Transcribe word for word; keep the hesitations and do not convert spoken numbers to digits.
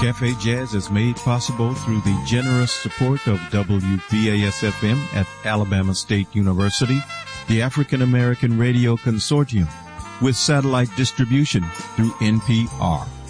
Cafe Jazz is made possible through the generous support of W B A S F M at Alabama State University, the African American Radio Consortium, with satellite distribution through N P R.